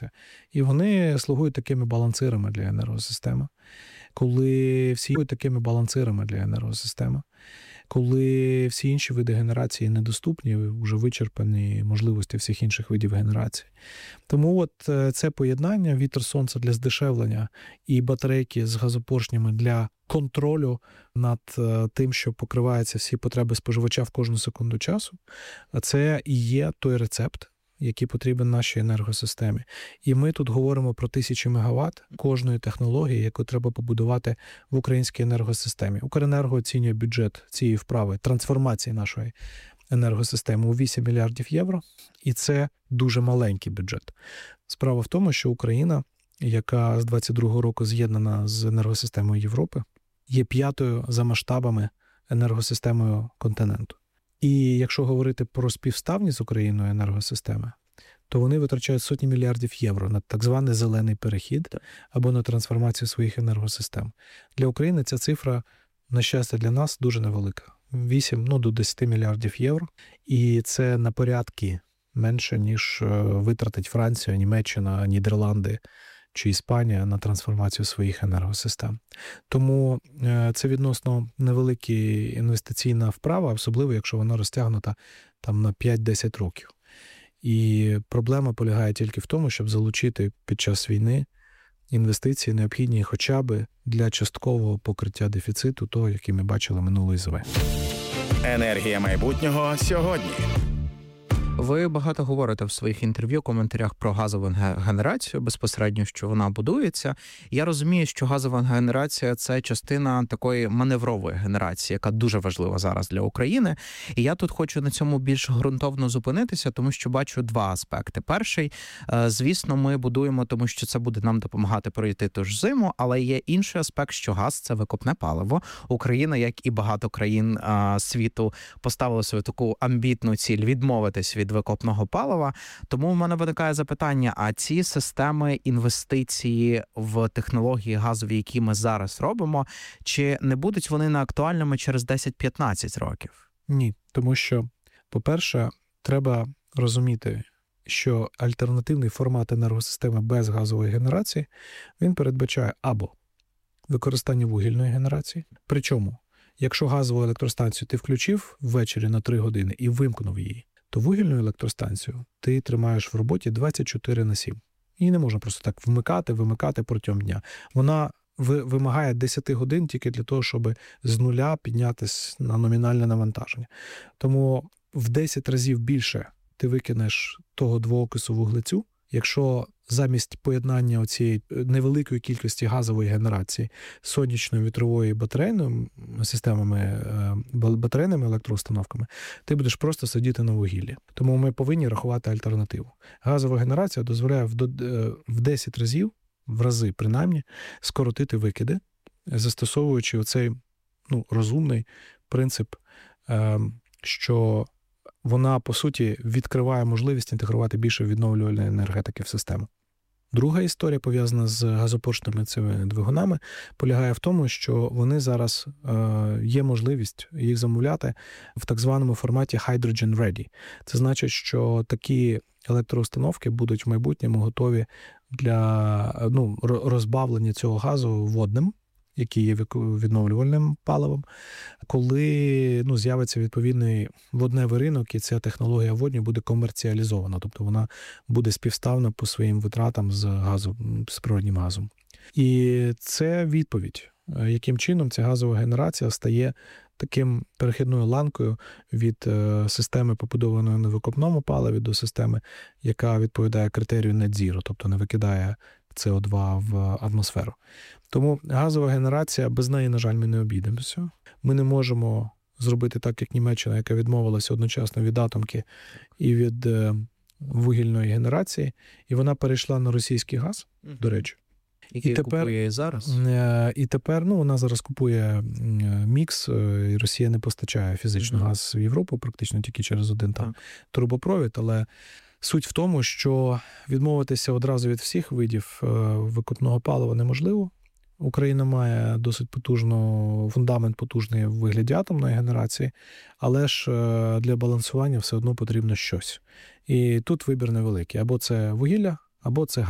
генерація. І вони слугують такими балансирами для енергосистеми. Коли всі інші види генерації недоступні, вже вичерпані можливості всіх інших видів генерації. Тому от це поєднання вітер-сонце для здешевлення і батарейки з газопоршнями для контролю над тим, що покриваються всі потреби споживача в кожну секунду часу, це і є той рецепт, який потрібен нашій енергосистемі. І ми тут говоримо про тисячі мегаватт кожної технології, яку треба побудувати в українській енергосистемі. Укренерго оцінює бюджет цієї вправи, трансформації нашої енергосистеми у 8 мільярдів євро, і це дуже маленький бюджет. Справа в тому, що Україна, яка з 22-го року з'єднана з енергосистемою Європи, є 5-ю за масштабами енергосистемою континенту. І якщо говорити про співставність з Україною енергосистеми, то вони витрачають сотні мільярдів євро на так званий зелений перехід або на трансформацію своїх енергосистем. Для України ця цифра, на щастя для нас, дуже невелика. 8 до 10 мільярдів євро. І це на порядки менше, ніж витратить Франція, Німеччина, Нідерланди чи Іспанія на трансформацію своїх енергосистем. Тому це відносно невелика інвестиційна вправа, особливо якщо вона розтягнута там на 5-10 років. І проблема полягає тільки в тому, щоб залучити під час війни інвестиції, необхідні хоча б для часткового покриття дефіциту, того, який ми бачили минулої зими. Енергія майбутнього сьогодні. Ви багато говорите в своїх інтерв'ю, коментарях про газову генерацію, безпосередньо, що вона будується. Я розумію, що газова генерація – це частина такої маневрової генерації, яка дуже важлива зараз для України. І я тут хочу на цьому більш ґрунтовно зупинитися, тому що бачу два аспекти. Перший, звісно, ми будуємо, тому що це буде нам допомагати пройти ту ж зиму, але є інший аспект, що газ – це викопне паливо. Україна, як і багато країн світу, поставила свою таку амбітну ціль відмовитись від викопного палива. Тому в мене виникає запитання, а ці системи інвестиції в технології газові, які ми зараз робимо, чи не будуть вони неактуальними через 10-15 років? Ні, тому що, по-перше, треба розуміти, що альтернативний формат енергосистеми без газової генерації, він передбачає або використання вугільної генерації, причому, якщо газову електростанцію ти включив ввечері на 3 години і вимкнув її, то вугільну електростанцію ти тримаєш в роботі 24/7. Її не можна просто так вимикати протягом дня. Вона вимагає 10 годин тільки для того, щоб з нуля піднятися на номінальне навантаження. Тому в 10 разів більше ти викинеш того двоокису вуглецю, якщо замість поєднання оцієї невеликої кількості газової генерації з сонячною, вітровою і батарейними системами, батарейними електроустановками, ти будеш просто сидіти на вугіллі. Тому ми повинні рахувати альтернативу. Газова генерація дозволяє в 10 разів, в рази принаймні, скоротити викиди, застосовуючи оцей розумний принцип, що вона, по суті, відкриває можливість інтегрувати більше відновлювальної енергетики в систему. Друга історія, пов'язана з газопоршними цими двигунами, полягає в тому, що вони зараз, є можливість їх замовляти в так званому форматі hydrogen ready. Це значить, що такі електроустановки будуть в майбутньому готові для розбавлення цього газу водним, який є відновлювальним паливом, коли з'явиться відповідний водневий ринок, і ця технологія водню буде комерціалізована, тобто вона буде співставна по своїм витратам з природнім газом. І це відповідь, яким чином ця газова генерація стає таким перехідною ланкою від системи, побудованої на викопному паливі, до системи, яка відповідає критерію Net Zero, тобто не викидає СО2 в атмосферу. Тому газова генерація, без неї, на жаль, ми не обійдемося. Ми не можемо зробити так, як Німеччина, яка відмовилася одночасно від атомки і від вугільної генерації, і вона перейшла на російський газ, до речі. Який купує зараз? І тепер, вона зараз купує мікс, і Росія не постачає фізично газ в Європу, практично тільки через один трубопровід, але суть в тому, що відмовитися одразу від всіх видів викопного палива неможливо. Україна має досить фундамент потужний в вигляді атомної генерації, але ж для балансування все одно потрібно щось. І тут вибір невеликий. Або це вугілля, або це газ.